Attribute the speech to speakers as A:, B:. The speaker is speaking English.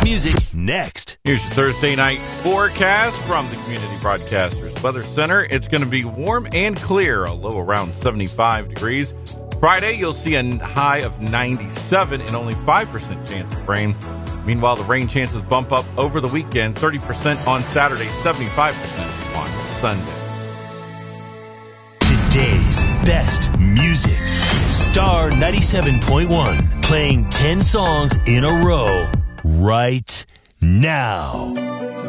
A: music next.
B: Here's your Thursday night forecast from the Community Broadcasters Weather Center. It's going to be warm and clear, a low around 75 degrees. Friday, you'll see a high of 97 and only 5% chance of rain. Meanwhile, the rain chances bump up over the weekend, 30% on Saturday, 75% on Sunday.
A: Today's best music. Star 97.1, playing 10 songs in a row right now.